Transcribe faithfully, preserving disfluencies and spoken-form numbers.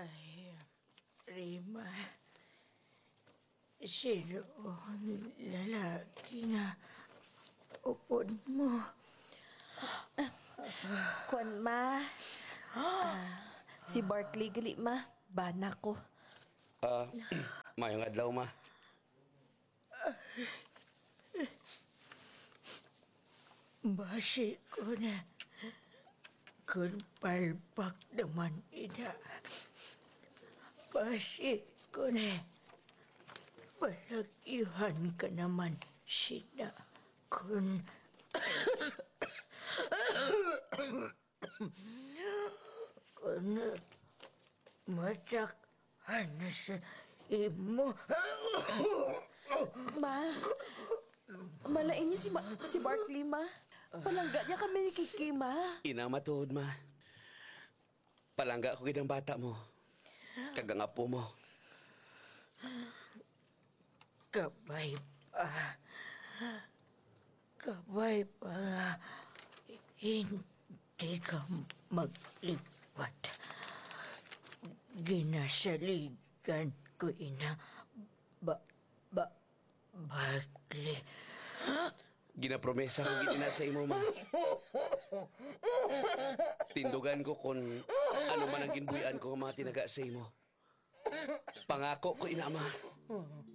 Ay, Rima, sino ang lalaki nga upod mo? Kuan ma. Ah, si Barkley gali ma. Bana ko. Ah, mayong adlaw, ma. Basi ko na kung palpak naman ina. Basi ko na palagyuhan ka naman sina kung kung matakhan na sa imo. Ma. Malain niya si, ma- si Barkley ma. Palangga niya kami ni Kiki ma. Ina matuod, ma. Palangga ko gid ang bata mo. Kagang apo mo. Kabay pa. Kabay pa nga. Hindi ka maglipat. Ginasaligan ko ina. Ba, ba, Barkley. Ginapromesa ko gid na sa imo, ma. Tindugan ko kung ano man ang ginbuyan ko mga tinaga sa imo. Pangako ko, ina, ma.